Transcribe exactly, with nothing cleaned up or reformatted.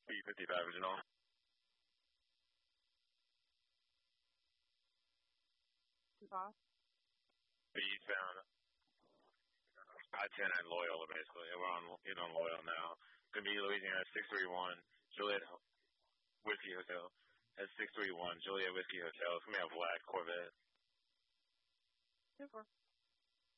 B fifty-five original. Boss. B found. I ten at Loyola basically. We're on in on Loyola now. Gonna be Louisiana six three one Juliet Whiskey Hotel. At six three one Juliet Whiskey Hotel. It's gonna be a black Corvette. Super.